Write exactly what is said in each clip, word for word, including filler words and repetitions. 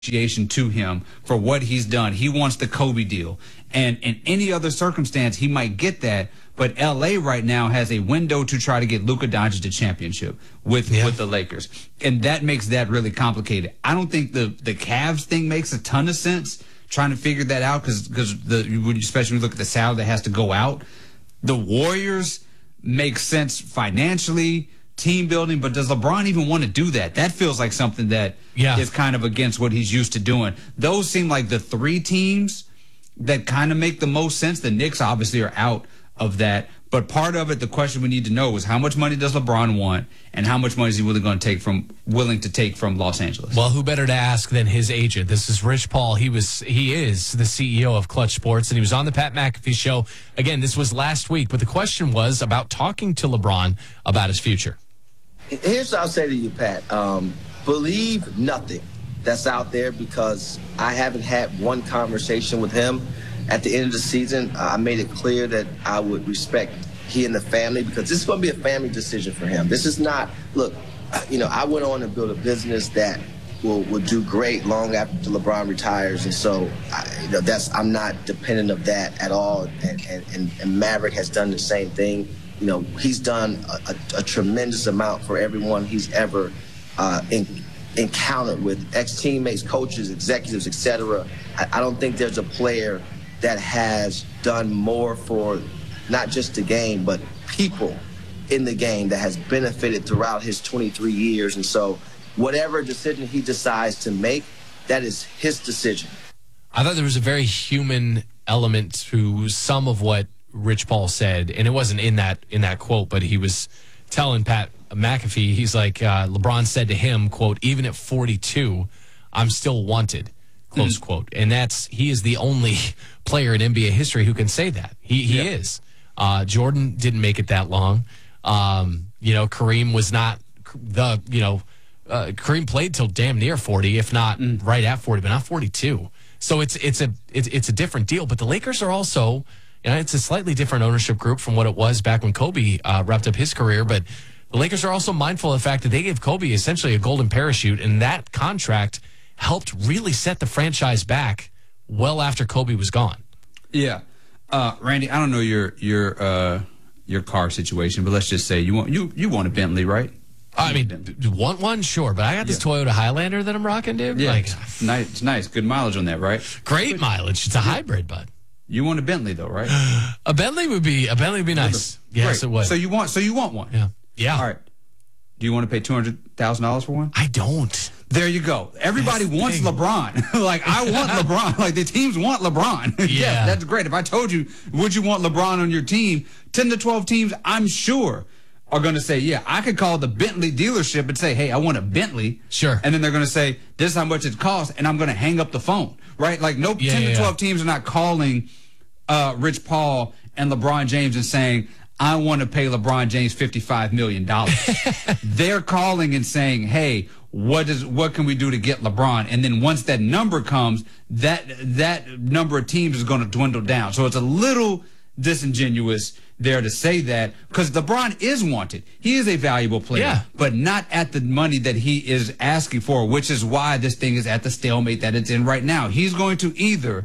appreciation to him for what he's done. He wants the Kobe deal. And in any other circumstance, he might get that. But L A right now has a window to try to get Luka Doncic a championship with, yeah. with the Lakers. And that makes that really complicated. I don't think the, the Cavs thing makes a ton of sense, trying to figure that out, because because the especially when you look at the salary that has to go out. The Warriors make sense financially, team building, but does LeBron even want to do that? That feels like something that yeah. is kind of against what he's used to doing. Those seem like the three teams that kind of make the most sense. The Knicks obviously are out of that. But part of it, the question we need to know is how much money does LeBron want, and how much money is he really going to take from willing to take from Los Angeles? Well, who better to ask than his agent? This is Rich Paul. He was he is the C E O of Clutch Sports, and he was on the Pat McAfee show. Again, this was last week, but the question was about talking to LeBron about his future. Here's what I'll say to you, Pat. Um, believe nothing that's out there, because I haven't had one conversation with him. At the end of the season, uh, I made it clear that I would respect he and the family, because this is going to be a family decision for him. This is not, look, you know, I went on to build a business that will, will do great long after LeBron retires. And so, I, you know, that's, I'm not dependent of that at all. And, and, and Maverick has done the same thing. You know, he's done a, a, a tremendous amount for everyone he's ever uh, in, encountered with, ex-teammates, coaches, executives, et cetera. I, I don't think there's a player that has done more for not just the game, but people in the game that has benefited throughout his twenty-three years. And so whatever decision he decides to make, that is his decision. I thought there was a very human element to some of what Rich Paul said, and it wasn't in that in that quote, but he was telling Pat McAfee, he's like, uh, LeBron said to him, quote, even at forty-two, I'm still wanted. Close mm. quote. And that's, he is the only player in N B A history who can say that. He he yeah. is. Uh, Jordan didn't make it that long. Um, you know, Kareem was not the, you know, uh, Kareem played till damn near forty, if not mm. right at forty, but not forty-two. So it's it's a it's, it's a different deal. But the Lakers are also, you know, it's a slightly different ownership group from what it was back when Kobe uh, wrapped up his career. But the Lakers are also mindful of the fact that they gave Kobe essentially a golden parachute, and that contract helped really set the franchise back well after Kobe was gone. Yeah. Uh, Randy, I don't know your your uh, your car situation, but let's just say you want you you want a Bentley, right? I mean, want one, sure, but I got this yeah. Toyota Highlander that I'm rocking, dude. Yeah, like, it's nice, it's nice, good mileage on that, right? Great mileage. It's a hybrid, bud. You want a Bentley though, right? a Bentley would be a Bentley would be nice. Yes, Great. it would. So you want so you want one? Yeah. Yeah. All right. Do you want to pay two hundred thousand dollars for one? I don't. There you go. Everybody that's wants LeBron. Like, I want LeBron. Like, the teams want LeBron. Yeah. yeah, that's great. If I told you, would you want LeBron on your team? ten to twelve teams, I'm sure, are going to say, yeah, I could call the Bentley dealership and say, hey, I want a Bentley. Sure. And then they're going to say, this is how much it costs, and I'm going to hang up the phone, right? Like, no, yeah, ten to twelve yeah. teams are not calling uh, Rich Paul and LeBron James and saying, I want to pay LeBron James fifty-five million dollars. They're calling and saying, hey, what is what can we do to get LeBron? And then once that number comes, that that number of teams is going to dwindle down. So it's a little disingenuous there to say that, because LeBron is wanted. He is a valuable player, yeah. but not at the money that he is asking for, which is why this thing is at the stalemate that it's in right now. He's going to either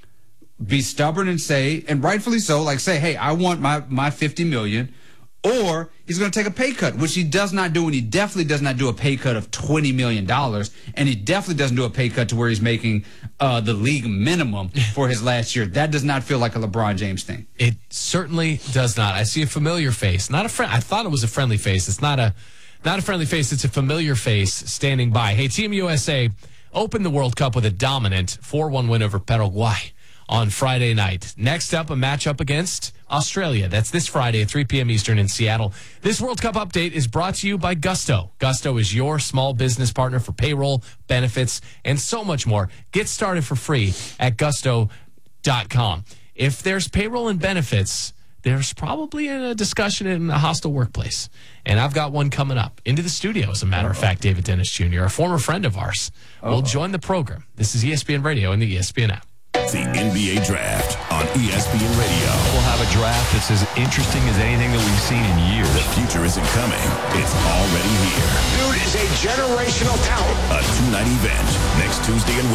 be stubborn and say, and rightfully so, like say, hey, I want my, my fifty million dollars, or he's going to take a pay cut, which he does not do, and he definitely does not do a pay cut of twenty million dollars, and he definitely doesn't do a pay cut to where he's making uh, the league minimum for his last year. That does not feel like a LeBron James thing. It certainly does not. I see a familiar face. Not a friend. I thought it was a friendly face. It's not a, not a friendly face. It's a familiar face standing by. Hey, Team U S A opened the World Cup with a dominant four one win over Paraguay on Friday night. Next up, a matchup against Australia. That's this Friday at three p.m. Eastern in Seattle. This World Cup update is brought to you by Gusto. Gusto is your small business partner for payroll, benefits, and so much more. Get started for free at gusto dot com. If there's payroll and benefits, there's probably a discussion in a hostile workplace. And I've got one coming up into the studio, as a matter Uh-oh. of fact. David Dennis Junior, a former friend of ours, Uh-oh. will join the program. This is E S P N Radio and the E S P N app. The N B A Draft on E S P N Radio. We'll have a draft that's as interesting as anything that we've seen in years. The future isn't coming. It's already here. Dude is a generational talent. A two-night event next Tuesday and